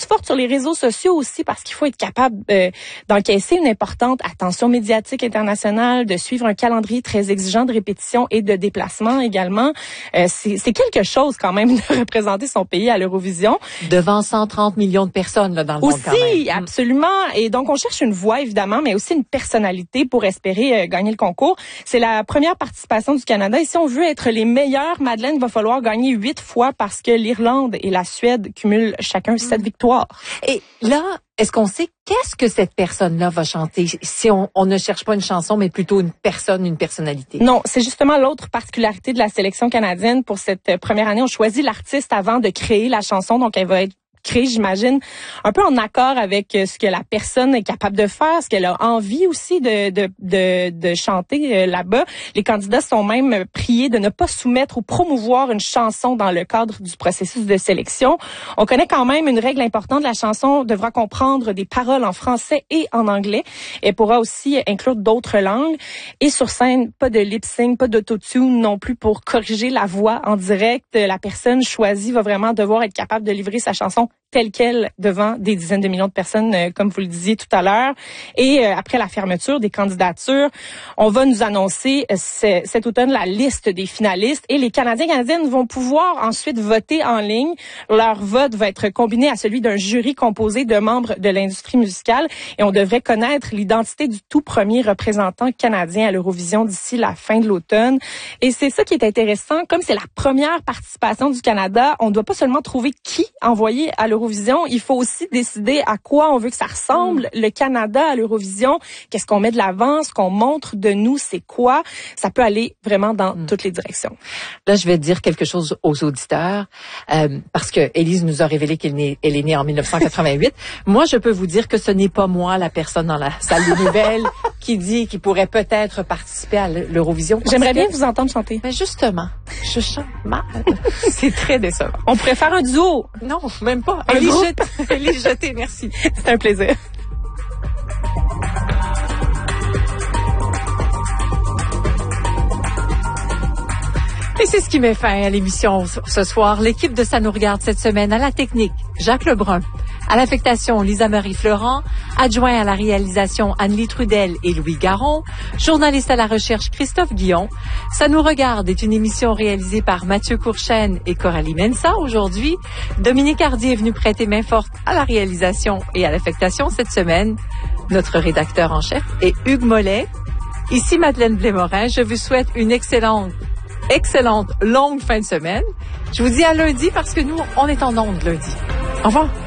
forte sur les réseaux sociaux aussi parce qu'il faut être capable d'encaisser une importante attention médiatique internationale, de suivre un calendrier très exigeant de répétition et de déplacement également. C'est quelque chose quand même de représenter son pays à l'Eurovision. Devant 130 millions de personnes là, dans le monde quand même. Aussi, absolument. Et donc, on cherche une voix, évidemment, mais aussi une personnalité pour espérer gagner le concours. C'est la première participation du Canada. Et si on veut être les meilleurs, Madeleine, il va falloir gagner 8 fois parce que l'Irlande et la Suède cumulent chacun 7 victoires. Et là, est-ce qu'on sait qu'est-ce que cette personne-là va chanter si on ne cherche pas une chanson, mais plutôt une personne, une personnalité? Non, c'est justement l'autre particularité de la sélection canadienne. Pour cette première année, on choisit l'artiste avant de créer la chanson. Donc, elle va être créée, j'imagine, un peu en accord avec ce que la personne est capable de faire, ce qu'elle a envie aussi de chanter là-bas. Les candidats sont même priés de ne pas soumettre ou promouvoir une chanson dans le cadre du processus de sélection. On connaît quand même une règle importante. La chanson devra comprendre des paroles en français et en anglais. Elle pourra aussi inclure d'autres langues. Et sur scène, pas de lip-sync, pas d'autotune non plus pour corriger la voix en direct. La personne choisie va vraiment devoir être capable de livrer sa chanson telle quelle devant des dizaines de millions de personnes, comme vous le disiez tout à l'heure. Et après la fermeture des candidatures, on va nous annoncer cet automne la liste des finalistes et les Canadiens et Canadiennes vont pouvoir ensuite voter en ligne. Leur vote va être combiné à celui d'un jury composé de membres de l'industrie musicale et on devrait connaître l'identité du tout premier représentant canadien à l'Eurovision d'ici la fin de l'automne. Et c'est ça qui est intéressant. Comme c'est la première participation du Canada, on ne doit pas seulement trouver qui envoyer à l'Eurovision, il faut aussi décider à quoi on veut que ça ressemble, le Canada à l'Eurovision, qu'est-ce qu'on met de l'avant, ce qu'on montre de nous, c'est quoi. Ça peut aller vraiment dans toutes les directions. Là, je vais dire quelque chose aux auditeurs, parce que Élise nous a révélé qu'elle est née en 1988. Moi, je peux vous dire que ce n'est pas moi, la personne dans la salle des nouvelles, qui dit qu'il pourrait peut-être participer à l'Eurovision. J'aimerais bien vous entendre chanter. Mais justement, je chante mal. C'est très décevant. On pourrait faire un duo. Non, même pas. Élise Jeté, merci. C'est un plaisir. Et c'est ce qui met fin à l'émission ce soir. L'équipe de Ça nous regarde cette semaine à la technique, Jacques Lebrun. À l'affectation, Lisa-Marie Florent. Adjoint à la réalisation, Anne-Lie Trudel et Louis Garon. Journaliste à la recherche, Christophe Guillon. Ça nous regarde est une émission réalisée par Mathieu Courchaine et Coralie Mensa. Aujourd'hui, Dominique Hardy est venu prêter main forte à la réalisation et à l'affectation cette semaine. Notre rédacteur en chef est Hugues Mollet. Ici Madeleine Blais-Morin. Je vous souhaite une excellente longue fin de semaine. Je vous dis à lundi parce que nous, on est en ondes lundi. Au revoir.